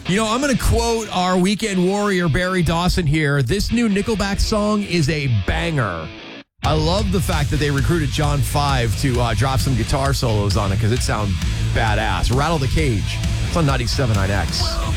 You know, I'm going to quote our weekend warrior, Barry Dawson, here. This new Nickelback song is a banger. I love the fact that they recruited John 5 to drop some guitar solos on it because it sounds badass. Rattle the Cage. It's on 97.9X.